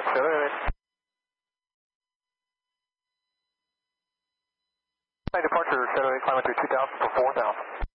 My departure, Shadow 8, climb through 2000 for 4000.